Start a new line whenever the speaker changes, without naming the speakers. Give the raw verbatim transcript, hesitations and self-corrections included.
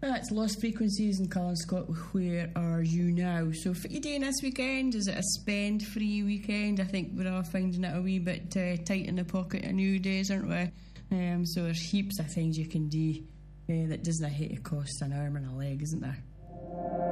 That's Lost Frequencies and Cullen Scott with Where Are You Now. So what are you doing this weekend? Is it a spend free weekend? I think we're all finding it a wee bit uh, tight in the pocket nowadays, aren't we? Um, so there's heaps of things you can do uh, that doesn't hit to cost an arm and a leg, isn't there?